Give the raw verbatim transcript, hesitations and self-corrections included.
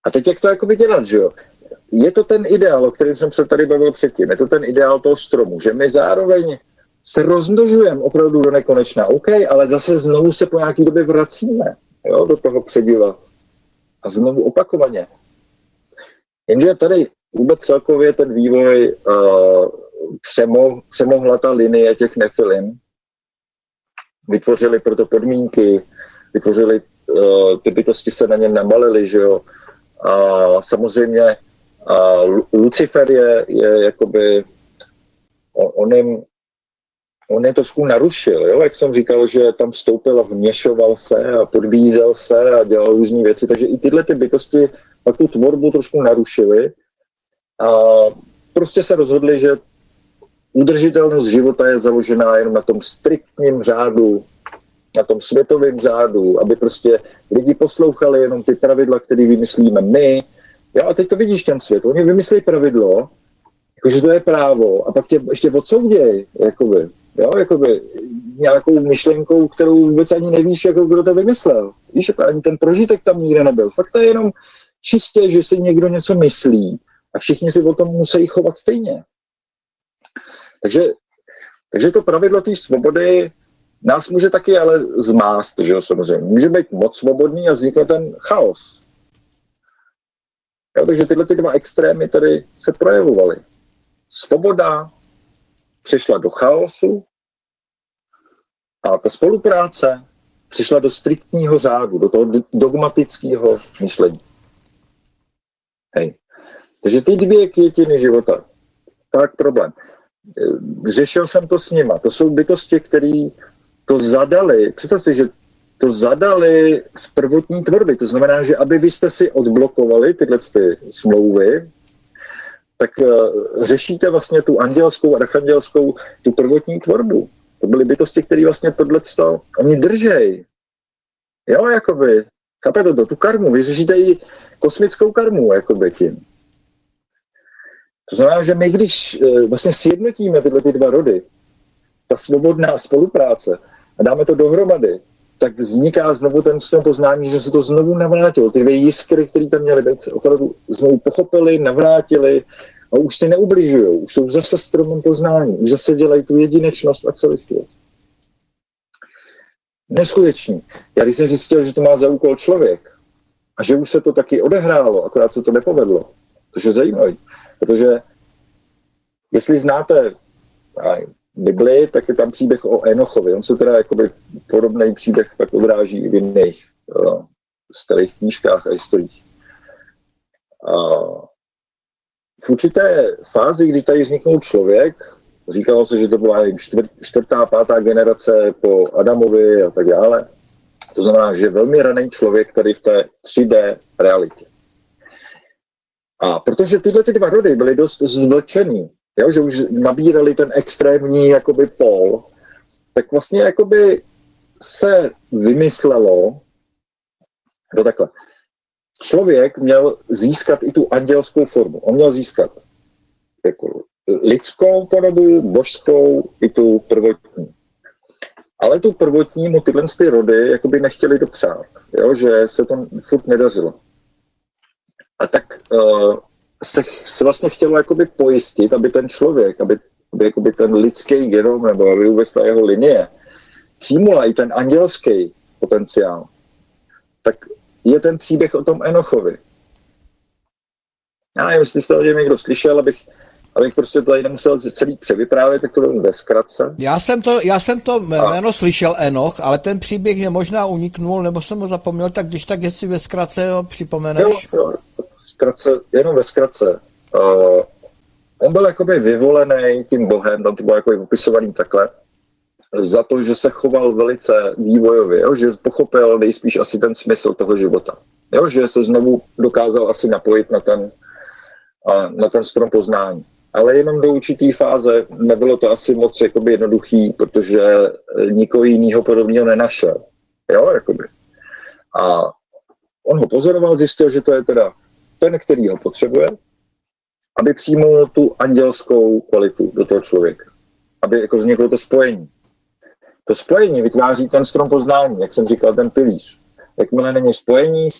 A teď jak to jakoby dělat, že jo? Je to ten ideál, o kterém jsem se tady bavil předtím, je to ten ideál toho stromu, že my zároveň se rozmnožujeme opravdu do nekonečna, OK, ale zase znovu se po nějaký době vracíme, jo, do toho přediva. A znovu opakovaně. Jenže tady vůbec celkově ten vývoj uh, přemo, přemohla ta linie těch nefilim. Vytvořili proto podmínky, vytvořili uh, ty bytosti se na ně namalili, že jo. A samozřejmě uh, Lucifer je, je jakoby on, on, jim, on je trošku narušil, jo, jak jsem říkal, že tam vstoupil a vměšoval se a podbízel se a dělal různý věci, takže i tyhle ty bytosti pak tu tvorbu trošku narušily a prostě se rozhodli, že udržitelnost života je založená jenom na tom striktním řádu, na tom světovém řádu, aby prostě lidi poslouchali jenom ty pravidla, které vymyslíme my. Jo, a teď to vidíš ten svět, oni vymyslí pravidlo, jakože to je právo a pak tě ještě odsouděj, jakoby, jo, jakoby nějakou myšlenkou, kterou vůbec ani nevíš, jako kdo to vymyslel. Víš, jako ani ten prožitek tam nikde nebyl. Fakt to je jenom čistě, že si někdo něco myslí a všichni si o tom musí chovat stejně. Takže, takže to pravidlo té svobody nás může taky ale zmást, že jo, samozřejmě. Může být moc svobodný a vznikne ten chaos. Jo, takže tyhle ty dva extrémy tady se projevovaly. Svoboda přišla do chaosu a ta spolupráce přišla do striktního řádu, do toho dogmatického myšlení. Hej. Takže ty dvě květiny života, tak problém. Řešil jsem to s nima. To jsou bytosti, které to zadali. Představ si, že to zadali z prvotní tvorby. To znamená, že aby vy jste si odblokovali tyhle ty smlouvy, tak uh, řešíte vlastně tu andělskou, archandělskou, tu prvotní tvorbu. To byly bytosti, které vlastně tohleto, oni držej. Jo, jakoby, chápete to, tu karmu, vy řešíte i kosmickou karmu, jakoby tím. To znamená, že my, když uh, vlastně sjednotíme tyhle ty dva rody, ta svobodná spolupráce a dáme to dohromady, tak vzniká znovu ten svém poznání, že se to znovu navrátilo. Ty dvě jiskry, které tam měly být, se opravdu znovu pochopili, navrátili a už si neubližují. Už jsou zase stromem poznání. Už zase dělají tu jedinečnost a celistvost. Neskutečný. Já když jsem zjistil, že to má za úkol člověk a že už se to taky odehrálo, akorát se to nepovedlo, což je zajímavé. Protože jestli znáte Bibli, tak je tam příběh o Enochovi. On se teda jakoby podobný příběh tak odráží i v jiných uh, starých knížkách a historiích. Uh, v určité fázi, kdy tady vzniknul člověk, říkalo se, že to byla čtvrt, čtvrtá, pátá generace po Adamovi a tak dále. To znamená, že je velmi raný člověk tady v té tři dé realitě. A protože tyhle ty dva rody byly dost zvlčený, jo, že už nabírali ten extrémní jakoby pól, tak vlastně jakoby se vymyslelo, to takhle, člověk měl získat i tu andělskou formu. On měl získat jako lidskou podobu, božskou i tu prvotní. Ale tu prvotní mu tyhle ty rody jakoby nechtěli dopřát, jo, že se to furt nedařilo. A tak uh, se, se vlastně chtělo jakoby pojistit, aby ten člověk, aby, aby jakoby ten lidský genom, nebo aby vůbec ta jeho linie přijmula i ten andělský potenciál, tak je ten příběh o tom Enochovi. Já nevím, jestli jste to někdo slyšel, abych, abych prostě tady nemusel celý převyprávět, tak to bylo ve zkratce. Já jsem to, já jsem to jméno A. slyšel, Enoch, ale ten příběh je možná uniknul, nebo jsem ho zapomněl, tak když tak, jestli ve zkratce ho připomeneš. Jo, jo. Zkratce, jenom ve zkratce. Uh, on byl jakoby vyvolený tím bohem, tam to bylo jako opisovaný takhle, za to, že se choval velice vývojově, jo? Že pochopil nejspíš asi ten smysl toho života. Jo? Že se znovu dokázal asi napojit na ten, uh, na ten strom poznání. Ale jenom do určitý fáze nebylo to asi moc jakoby jednoduchý, protože nikoho jiného podobného nenašel. Jo, jakoby. A on ho pozoroval, zjistil, že to je teda ten, který ho potřebuje, aby přijmul tu andělskou kvalitu do toho člověka. Aby jako vzniklo to spojení. To spojení vytváří ten strom poznání, jak jsem říkal, ten pilíř. Jakmile není spojení s